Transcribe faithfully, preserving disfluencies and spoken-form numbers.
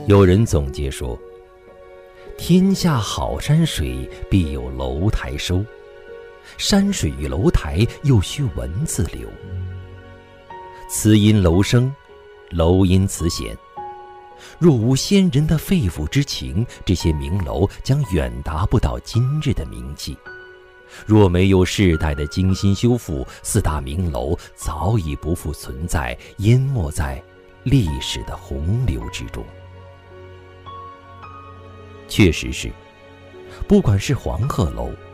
有人总结说，天下好山水，必有楼台收。山水与楼台，又须文字流。词因楼生，楼因词显。若无先人的肺腑之情，这些名楼将远达不到今日的名气。若没有世代的精心修复，四大名楼早已不复存在，淹没在历史的洪流之中。确实是，不管是黄鹤楼、